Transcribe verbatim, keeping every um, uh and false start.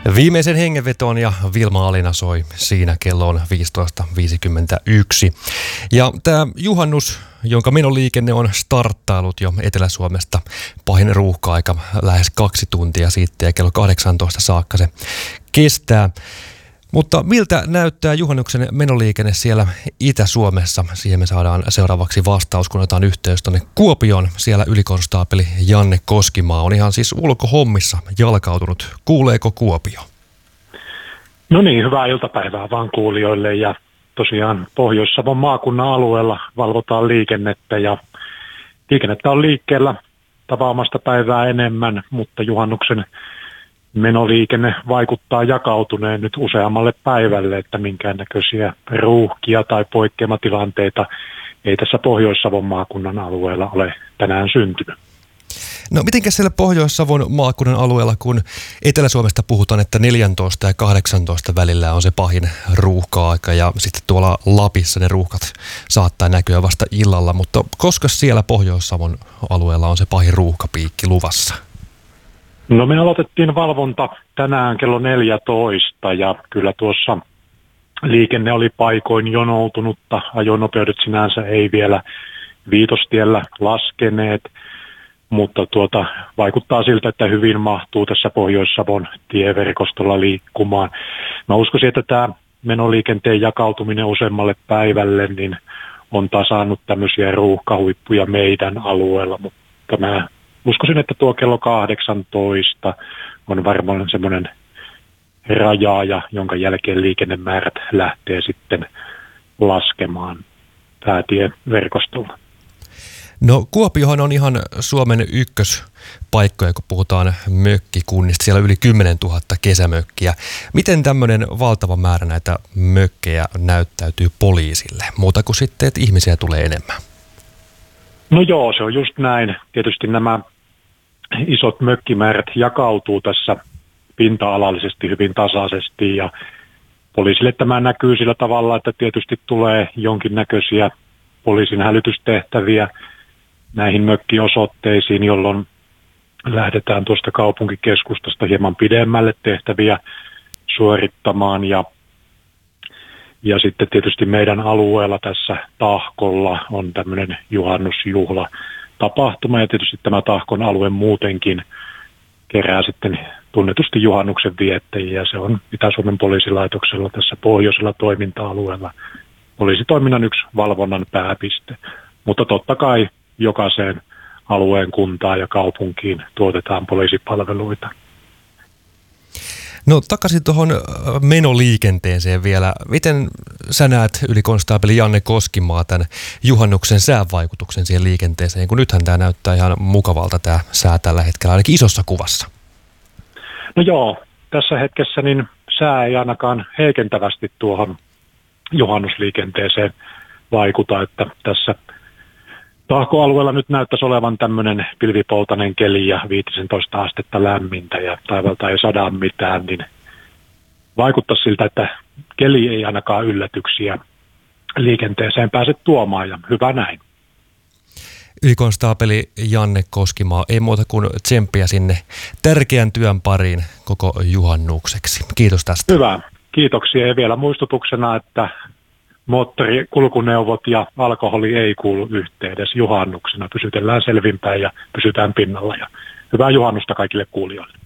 Viimeisen hengenvetoon ja Vilma Alina soi siinä kello on viisitoista viisikymmentäyksi. Ja tämä juhannus, jonka menoliikenne on starttailut jo Etelä-Suomesta, pahin ruuhka-aika lähes kaksi tuntia sitten ja kello kahdeksantoista saakka se kestää. Mutta miltä näyttää juhannuksen menoliikenne siellä Itä-Suomessa? Siihen me saadaan seuraavaksi vastaus, kun otetaan yhteys tuonne Kuopioon. Siellä ylikonstaapeli Janne Koskimaa on ihan siis ulkohommissa jalkautunut. Kuuleeko Kuopio? No niin, hyvää iltapäivää vaan kuulijoille. Ja tosiaan Pohjois-Savon maakunnan alueella valvotaan liikennettä ja liikennettä on liikkeellä tavaamasta päivää enemmän, mutta juhannuksen menoliikenne vaikuttaa jakautuneen nyt useammalle päivälle, että minkäännäköisiä ruuhkia tai poikkeamatilanteita ei tässä Pohjois-Savon maakunnan alueella ole tänään syntynyt. No mitenkä siellä Pohjois-Savon maakunnan alueella, kun Etelä-Suomesta puhutaan, että neljätoista ja kahdeksantoista välillä on se pahin ruuhka-aika ja sitten tuolla Lapissa ne ruuhkat saattaa näkyä vasta illalla, mutta koska siellä Pohjois-Savon alueella on se pahin ruuhkapiikki luvassa? No me aloitettiin valvonta tänään kello neljätoista ja kyllä tuossa liikenne oli paikoin jonoutunutta. Ajonopeudet sinänsä ei vielä Viitostiellä laskeneet, mutta tuota, vaikuttaa siltä, että hyvin mahtuu tässä Pohjois-Savon tieverkostolla liikkumaan. Mä uskoisin, että tämä menoliikenteen jakautuminen useammalle päivälle niin on tasannut tämmöisiä ruuhkahuippuja meidän alueella, mutta mä uskoisin, että tuo kello kahdeksantoista on varmaan semmoinen rajaaja, jonka jälkeen liikennemäärät lähtee sitten laskemaan päätieverkostolla. No Kuopiohan on ihan Suomen ykköspaikkoja, kun puhutaan mökkikunnista. Siellä on yli kymmenen tuhatta kesämökkiä. Miten tämmöinen valtava määrä näitä mökkejä näyttäytyy poliisille? Muuta kuin sitten, että ihmisiä tulee enemmän. No joo, se on just näin. Tietysti nämä isot mökkimäärät jakautuu tässä pinta-alallisesti hyvin tasaisesti ja poliisille tämä näkyy sillä tavalla, että tietysti tulee jonkinnäköisiä poliisin hälytystehtäviä näihin mökkiosoitteisiin, jolloin lähdetään tuosta kaupunkikeskustasta hieman pidemmälle tehtäviä suorittamaan ja Ja sitten tietysti meidän alueella tässä Tahkolla on tämmöinen juhannusjuhla tapahtuma ja tietysti tämä Tahkon alue muutenkin kerää sitten tunnetusti juhannuksen viettäjiä. Se on Itä-Suomen poliisilaitoksella tässä pohjoisella toiminta-alueella poliisitoiminnan yksi valvonnan pääpiste. Mutta totta kai jokaiseen alueen kuntaan ja kaupunkiin tuotetaan poliisipalveluita. No takaisin tuohon menoliikenteeseen vielä. Miten sä näet ylikonstaapeli Janne Koskimaa tämän juhannuksen säävaikutuksen siihen liikenteeseen, kun nythän tämä näyttää ihan mukavalta tämä sää tällä hetkellä, ainakin isossa kuvassa? No joo, tässä hetkessä niin sää ei ainakaan heikentävästi tuohon juhannusliikenteeseen vaikuta, että tässä Tahkoalueella nyt näyttäisi olevan tämmöinen pilvipoltainen keli ja viisitoista astetta lämmintä ja taivalta ei sadaa mitään, niin vaikuttaa siltä, että keli ei ainakaan yllätyksiä liikenteeseen pääse tuomaan ja hyvä näin. Ylikonstaapeli Janne Koskimaa, ei muuta kuin tsemppiä sinne tärkeän työn pariin koko juhannukseksi. Kiitos tästä. Hyvä, kiitoksia ja vielä muistutuksena, että moottorikulkuneuvot ja alkoholi ei kuulu yhteen edes juhannuksena. Pysytellään selvinpäin ja pysytään pinnalla. Ja hyvää juhannusta kaikille kuulijoille.